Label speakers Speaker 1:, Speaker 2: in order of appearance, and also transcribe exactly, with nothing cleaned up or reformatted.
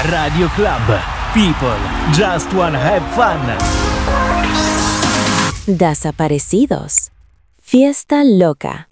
Speaker 1: Radio Club. People just wanna have fun.
Speaker 2: Desaparecidos. Fiesta loca.